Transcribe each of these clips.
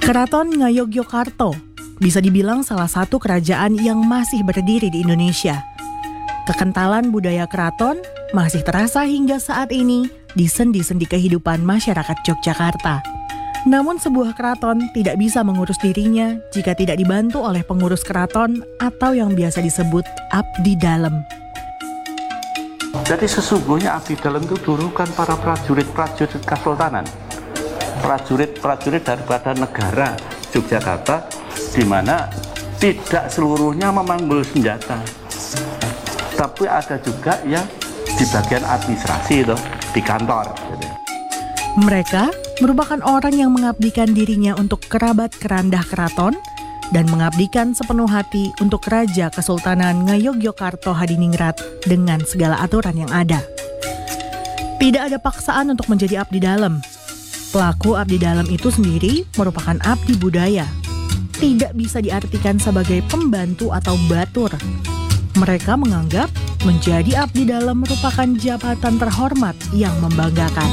Keraton Ngayogyakarta bisa dibilang salah satu kerajaan yang masih berdiri di Indonesia. Kekentalan budaya keraton masih terasa hingga saat ini di sendi-sendi kehidupan masyarakat Yogyakarta. Namun sebuah keraton tidak bisa mengurus dirinya jika tidak dibantu oleh pengurus keraton atau yang biasa disebut abdi dalem. Jadi sesungguhnya abdi dalem itu dulu kan para prajurit-prajurit kesultanan, prajurit-prajurit daripada negara Yogyakarta, di mana tidak seluruhnya memanggul senjata, tapi ada juga yang di bagian administrasi itu di kantor. Mereka merupakan orang yang mengabdikan dirinya untuk kerabat kerandah keraton dan mengabdikan sepenuh hati untuk Raja Kesultanan Ngayogyakarta Hadiningrat dengan segala aturan yang ada. Tidak ada paksaan untuk menjadi abdi dalem. Pelaku abdi dalem itu sendiri merupakan abdi budaya. Tidak bisa diartikan sebagai pembantu atau batur. Mereka menganggap menjadi abdi dalem merupakan jabatan terhormat yang membanggakan.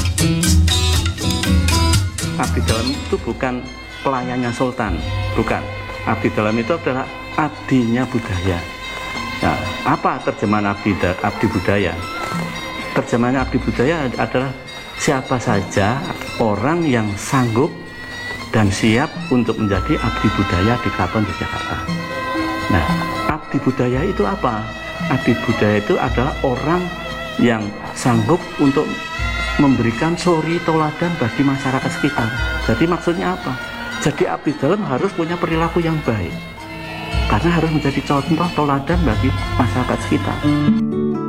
Abdi dalem itu bukan pelayannya sultan, bukan. Abdi dalem itu adalah abdinya budaya. Nah, apa terjemahan abdi budaya? Terjemahan abdi budaya adalah siapa saja orang yang sanggup dan siap untuk menjadi abdi budaya di Keraton Yogyakarta. Nah, abdi budaya itu apa? Abdi budaya itu adalah orang yang sanggup untuk memberikan suri toladan bagi masyarakat sekitar. Jadi maksudnya apa? Jadi abdi dalem harus punya perilaku yang baik, karena harus menjadi contoh toladan bagi masyarakat sekitar.